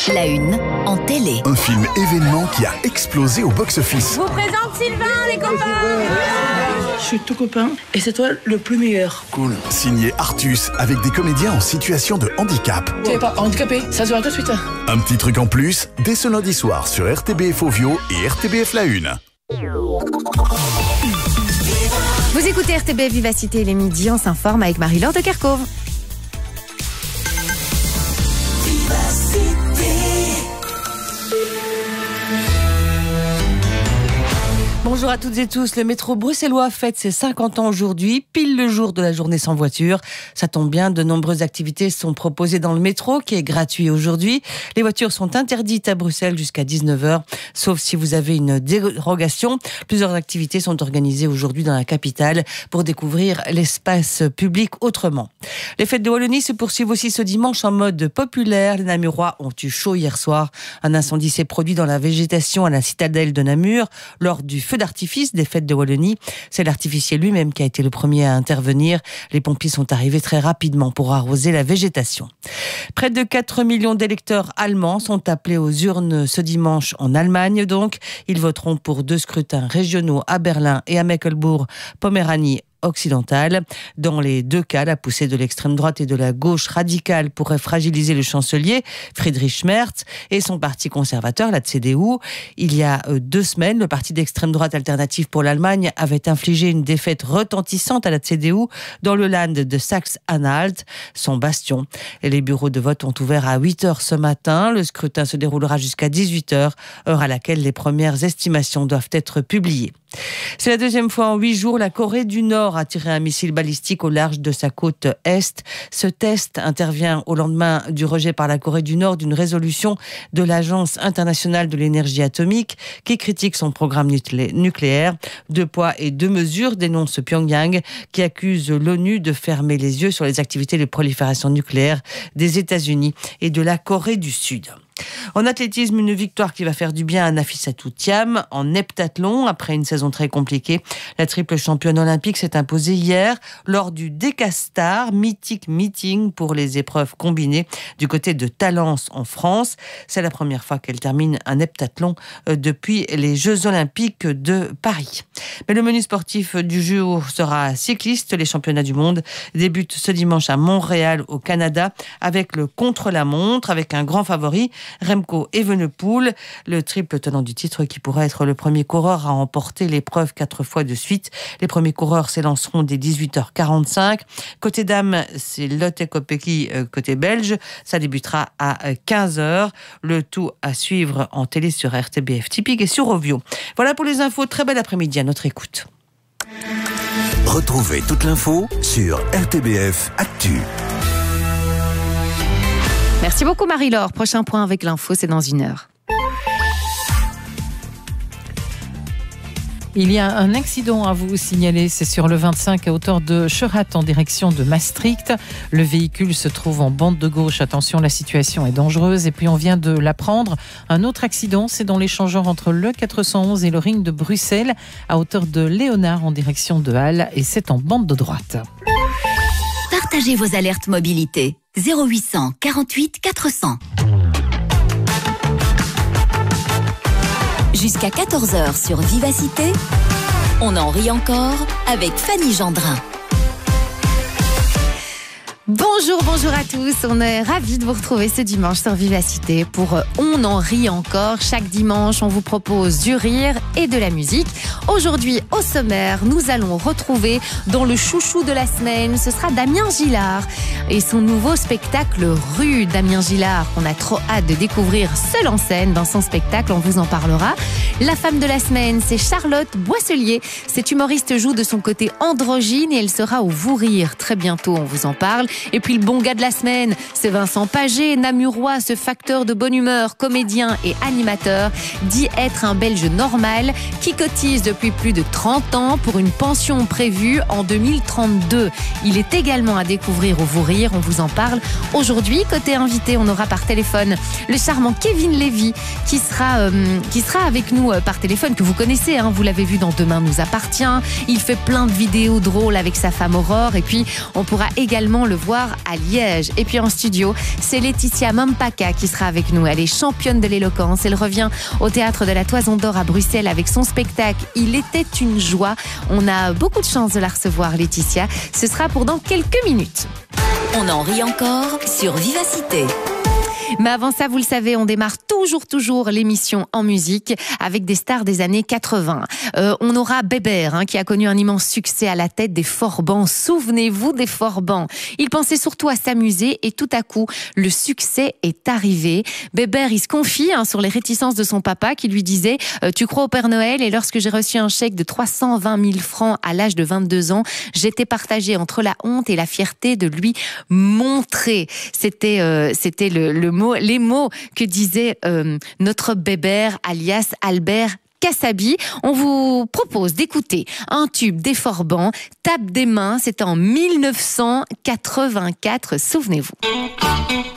La Une en télé. Un film événement qui a explosé au box-office. Je vous présente Sylvain, les copains. Je suis tout copain et c'est toi le plus meilleur. Cool. Signé Artus avec des comédiens en situation de handicap. Tu n'es pas handicapé, ça se voit tout de suite. Un petit truc en plus, dès ce lundi soir sur RTBF Ovio et RTBF La Une. Vous écoutez RTBF Vivacité, les midis, on s'informe avec Marie-Laure de Kerkhove. Bonjour à toutes et tous, le métro bruxellois fête ses 50 ans aujourd'hui, pile le jour de la journée sans voiture. Ça tombe bien, de nombreuses activités sont proposées dans le métro, qui est gratuit aujourd'hui. Les voitures sont interdites à Bruxelles jusqu'à 19h, sauf si vous avez une dérogation. Plusieurs activités sont organisées aujourd'hui dans la capitale pour découvrir l'espace public autrement. Les fêtes de Wallonie se poursuivent aussi ce dimanche en mode populaire. Les Namurois ont eu chaud hier soir. Un incendie s'est produit dans la végétation à la citadelle de Namur lors du feu d'artifice des fêtes de Wallonie. C'est l'artificier lui-même qui a été le premier à intervenir. Les pompiers sont arrivés très rapidement pour arroser la végétation. Près de 4 millions d'électeurs allemands sont appelés aux urnes ce dimanche en Allemagne. Donc, ils voteront pour 2 scrutins régionaux à Berlin et à Mecklembourg-Poméranie occidentale. Dans les 2 cas, la poussée de l'extrême droite et de la gauche radicale pourrait fragiliser le chancelier Friedrich Merz et son parti conservateur, la CDU. Il y a 2 semaines, le parti d'extrême droite Alternative pour l'Allemagne avait infligé une défaite retentissante à la CDU dans le land de Saxe-Anhalt, son bastion. Et les bureaux de vote ont ouvert à 8h ce matin. Le scrutin se déroulera jusqu'à 18h, heure à laquelle les premières estimations doivent être publiées. C'est la 2e fois en 8 jours, la Corée du Nord a tiré un missile balistique au large de sa côte Est. Ce test intervient au lendemain du rejet par la Corée du Nord d'une résolution de l'Agence internationale de l'énergie atomique qui critique son programme nucléaire. 2 poids et 2 mesures, dénonce Pyongyang, qui accuse l'ONU de fermer les yeux sur les activités de prolifération nucléaire des États-Unis et de la Corée du Sud. En athlétisme, une victoire qui va faire du bien à Nafissatou Thiam en heptathlon. Après une saison très compliquée, la triple championne olympique s'est imposée hier lors du Decastar Mythic Meeting pour les épreuves combinées du côté de Talence en France. C'est la première fois qu'elle termine un heptathlon depuis les Jeux Olympiques de Paris. Mais le menu sportif du jour sera cycliste. Les championnats du monde débutent ce dimanche à Montréal au Canada avec le contre-la-montre, avec un grand favori, Remco Evenepoel, le triple tenant du titre qui pourrait être le premier coureur à remporter l'épreuve 4 fois de suite. Les premiers coureurs s'élanceront dès 18h45. Côté dames, c'est Lotte Kopecky côté belge. Ça débutera à 15h. Le tout à suivre en télé sur RTBF Typique et sur Ovio. Voilà pour les infos. Très bel après-midi à notre écoute. Retrouvez toute l'info sur RTBF Actu. Merci beaucoup Marie-Laure. Prochain point avec l'info, c'est dans 1 heure. Il y a un accident à vous signaler, c'est sur le 25 à hauteur de Scheurat en direction de Maastricht. Le véhicule se trouve en bande de gauche. Attention, la situation est dangereuse. Et puis on vient de l'apprendre. Un autre accident, c'est dans l'échangeur entre le 411 et le ring de Bruxelles à hauteur de Léonard en direction de Halle. Et c'est en bande de droite. Partagez vos alertes mobilité. 0800 48 400. Jusqu'à 14h sur Vivacité, on en rit encore avec Fanny Gendrin. Bonjour à tous, on est ravis de vous retrouver ce dimanche sur Vivacité pour On en rit encore. Chaque dimanche, on vous propose du rire et de la musique. Aujourd'hui, au sommaire, nous allons retrouver dans le chouchou de la semaine, ce sera Damien Gillard et son nouveau spectacle Rue. Damien Gillard, qu'on a trop hâte de découvrir seul en scène dans son spectacle, on vous en parlera. La femme de la semaine, c'est Charlotte Boisselier. Cette humoriste joue de son côté androgyne et elle sera au Vous Rire très bientôt, on vous en parle. Et puis le bon gars de la semaine, c'est Vincent Paget, namurois, ce facteur de bonne humeur, comédien et animateur, dit être un Belge normal qui cotise depuis plus de 30 ans pour une pension prévue en 2032. Il est également à découvrir au Vous Rire, on vous en parle aujourd'hui. Côté invité, on aura par téléphone le charmant Kevin Lévy qui sera avec nous par téléphone, que vous connaissez, vous l'avez vu dans Demain nous appartient. Il fait plein de vidéos drôles avec sa femme Aurore et puis on pourra également le voir à Liège. Et puis en studio, c'est Laetitia Mampaka qui sera avec nous. Elle est championne de l'éloquence. Elle revient au Théâtre de la Toison d'Or à Bruxelles avec son spectacle « Il était une joie ». On a beaucoup de chance de la recevoir, Laetitia. Ce sera pour dans quelques minutes. On en rit encore sur Vivacité. Mais avant ça, vous le savez, on démarre toujours l'émission en musique avec des stars des années 80. On aura Bébert, qui a connu un immense succès à la tête des Forbans. Souvenez-vous des Forbans. Il pensait surtout à s'amuser et tout à coup, le succès est arrivé. Bébert, il se confie sur les réticences de son papa qui lui disait « Tu crois au Père Noël ?» Et lorsque j'ai reçu un chèque de 320 000 francs à l'âge de 22 ans, j'étais partagée entre la honte et la fierté de lui montrer. C'était les mots que disait notre Bébert, alias Albert Kassabi. On vous propose d'écouter un tube des Forbans, Tape des mains, c'est en 1984, souvenez-vous.